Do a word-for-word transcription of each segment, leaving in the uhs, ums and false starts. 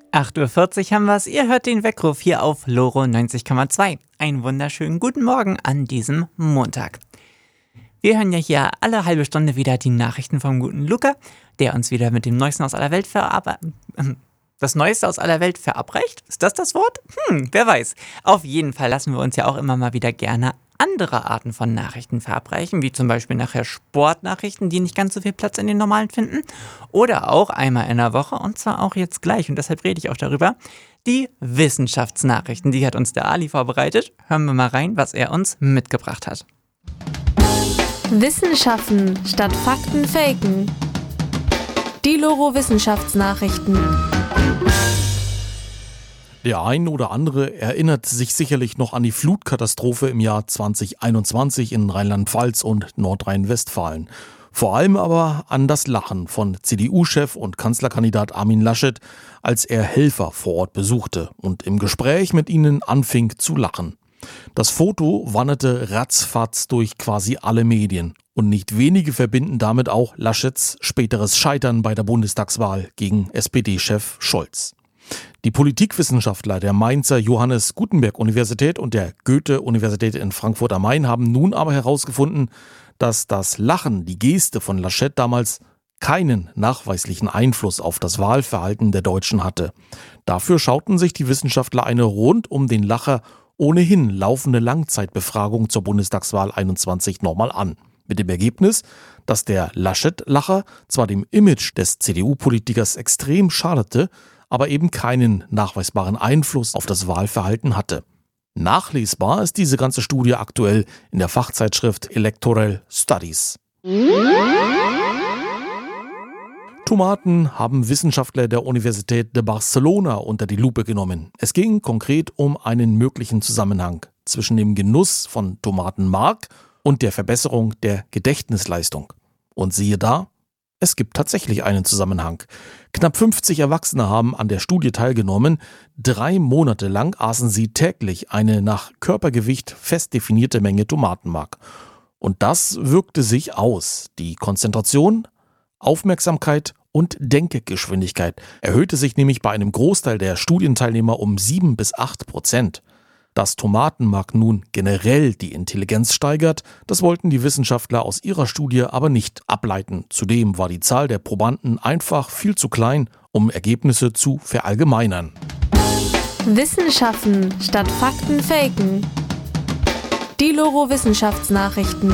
acht Uhr vierzig haben wir's. Ihr hört den Weckruf hier auf Loro neunzig Komma zwei. Einen wunderschönen guten Morgen an diesem Montag. Wir hören ja hier alle halbe Stunde wieder die Nachrichten vom guten Luca, der uns wieder mit dem Neuesten aus aller Welt verarbeitet. Das Neueste aus aller Welt verabreicht? Ist das das Wort? Hm, wer weiß. Auf jeden Fall lassen wir uns ja auch immer mal wieder gerne andere Arten von Nachrichten verabreichen, wie zum Beispiel nachher Sportnachrichten, die nicht ganz so viel Platz in den normalen finden. Oder auch einmal in der Woche, und zwar auch jetzt gleich, und deshalb rede ich auch darüber, die Wissenschaftsnachrichten. Die hat uns der Ali vorbereitet. Hören wir mal rein, was er uns mitgebracht hat. Wissenschaften statt Fakten faken. Die Loro Wissenschaftsnachrichten. Der ein oder andere erinnert sich sicherlich noch an die Flutkatastrophe im Jahr zwanzig einundzwanzig in Rheinland-Pfalz und Nordrhein-Westfalen. Vor allem aber an das Lachen von C D U-Chef und Kanzlerkandidat Armin Laschet, als er Helfer vor Ort besuchte und im Gespräch mit ihnen anfing zu lachen. Das Foto wanderte ratzfatz durch quasi alle Medien. Und nicht wenige verbinden damit auch Laschets späteres Scheitern bei der Bundestagswahl gegen S P D-Chef Scholz. Die Politikwissenschaftler der Mainzer Johannes Gutenberg Universität und der Goethe-Universität in Frankfurt am Main haben nun aber herausgefunden, dass das Lachen, die Geste von Laschet damals keinen nachweislichen Einfluss auf das Wahlverhalten der Deutschen hatte. Dafür schauten sich die Wissenschaftler eine rund um den Lacher ohnehin laufende Langzeitbefragung zur Bundestagswahl einundzwanzig nochmal an. Mit dem Ergebnis, dass der Laschet-Lacher zwar dem Image des C D U-Politikers extrem schadete, aber eben keinen nachweisbaren Einfluss auf das Wahlverhalten hatte. Nachlesbar ist diese ganze Studie aktuell in der Fachzeitschrift Electoral Studies. Tomaten haben Wissenschaftler der Universität de Barcelona unter die Lupe genommen. Es ging konkret um einen möglichen Zusammenhang zwischen dem Genuss von Tomatenmark und der Verbesserung der Gedächtnisleistung. Und siehe da, es gibt tatsächlich einen Zusammenhang. Knapp fünfzig Erwachsene haben an der Studie teilgenommen. Drei Monate lang aßen sie täglich eine nach Körpergewicht fest definierte Menge Tomatenmark. Und das wirkte sich aus. Die Konzentration, Aufmerksamkeit und Denkgeschwindigkeit erhöhte sich nämlich bei einem Großteil der Studienteilnehmer um sieben bis acht Prozent. Dass Tomatenmark nun generell die Intelligenz steigert, das wollten die Wissenschaftler aus ihrer Studie aber nicht ableiten. Zudem war die Zahl der Probanden einfach viel zu klein, um Ergebnisse zu verallgemeinern. Wissenschaften statt Fakten faken. Die Loro Wissenschaftsnachrichten.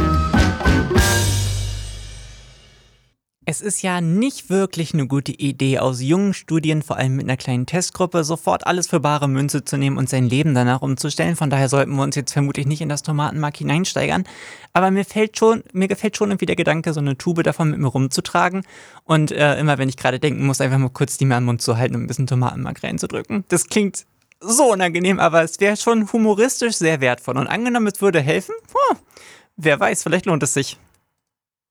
Es ist ja nicht wirklich eine gute Idee, aus jungen Studien, vor allem mit einer kleinen Testgruppe, sofort alles für bare Münze zu nehmen und sein Leben danach umzustellen. Von daher sollten wir uns jetzt vermutlich nicht in das Tomatenmark hineinsteigern. Aber mir fällt schon, mir gefällt schon irgendwie der Gedanke, so eine Tube davon mit mir rumzutragen. Und äh, immer, wenn ich gerade denken muss, einfach mal kurz die mir am Mund zu halten und ein bisschen Tomatenmark reinzudrücken. Das klingt so unangenehm, aber es wäre schon humoristisch sehr wertvoll. Und angenommen, es würde helfen, huh, wer weiß, vielleicht lohnt es sich.